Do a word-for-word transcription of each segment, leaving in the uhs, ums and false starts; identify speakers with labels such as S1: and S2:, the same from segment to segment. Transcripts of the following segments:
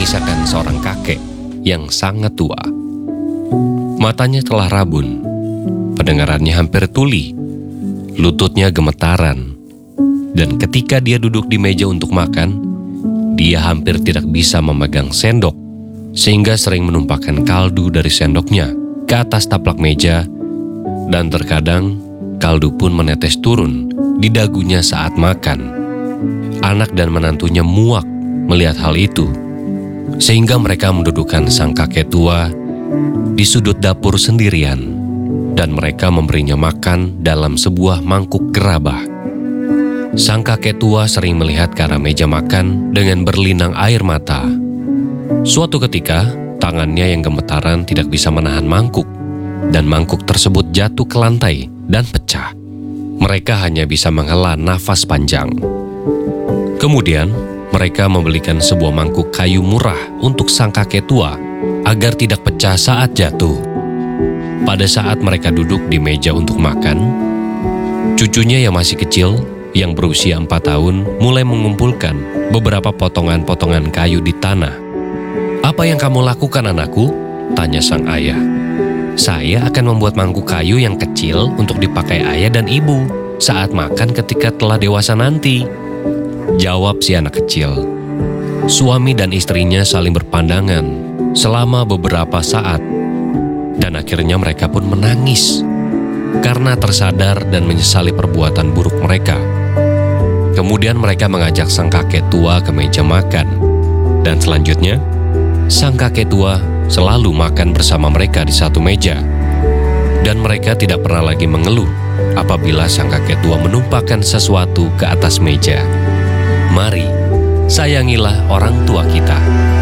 S1: mengisahkan seorang kakek yang sangat tua. Matanya telah rabun, pendengarannya hampir tuli, lututnya gemetaran, dan ketika dia duduk di meja untuk makan, dia hampir tidak bisa memegang sendok, sehingga sering menumpahkan kaldu dari sendoknya ke atas taplak meja, dan terkadang kaldu pun menetes turun di dagunya saat makan. Anak dan menantunya muak melihat hal itu, sehingga mereka mendudukkan sang kakek tua di sudut dapur sendirian, dan mereka memberinya makan dalam sebuah mangkuk gerabah. Sang kakek tua sering melihat ke arah meja makan dengan berlinang air mata. Suatu ketika, tangannya yang gemetaran tidak bisa menahan mangkuk, dan mangkuk tersebut jatuh ke lantai dan pecah. Mereka hanya bisa menghela nafas panjang. Kemudian, mereka membelikan sebuah mangkuk kayu murah untuk sang kakek tua agar tidak pecah saat jatuh. Pada saat mereka duduk di meja untuk makan, cucunya yang masih kecil, yang berusia empat tahun, mulai mengumpulkan beberapa potongan-potongan kayu di tanah. "Apa yang kamu lakukan, anakku?" tanya sang ayah. "Saya akan membuat mangkuk kayu yang kecil untuk dipakai ayah dan ibu saat makan ketika telah dewasa nanti," jawab si anak kecil. Suami dan istrinya saling berpandangan selama beberapa saat, dan akhirnya mereka pun menangis karena tersadar dan menyesali perbuatan buruk mereka. Kemudian mereka mengajak sang kakek tua ke meja makan, dan selanjutnya sang kakek tua selalu makan bersama mereka di satu meja, dan mereka tidak pernah lagi mengeluh apabila sang kakek tua menumpahkan sesuatu ke atas meja. Mari, sayangilah orang tua kita.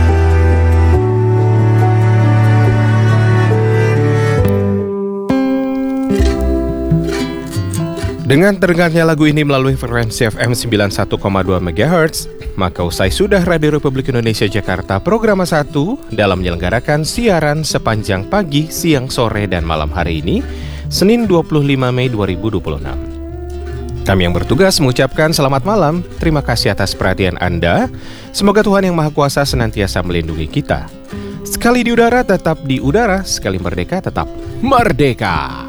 S2: Dengan terdengarnya lagu ini melalui frekuensi F M sembilan puluh satu koma dua megahertz, maka usai sudah Radio Republik Indonesia Jakarta Program satu dalam menyelenggarakan siaran sepanjang pagi, siang, sore, dan malam hari ini, Senin dua puluh lima Mei dua ribu dua puluh enam. Kami yang bertugas mengucapkan selamat malam, terima kasih atas perhatian Anda. Semoga Tuhan Yang Maha Kuasa senantiasa melindungi kita. Sekali di udara tetap di udara, sekali merdeka tetap merdeka.